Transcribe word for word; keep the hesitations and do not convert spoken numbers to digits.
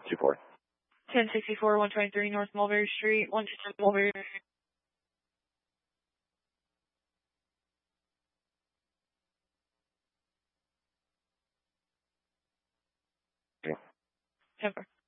two four. ten sixty-four, one twenty-three North Mulberry Street, one two seven Mulberry. Okay. ten four.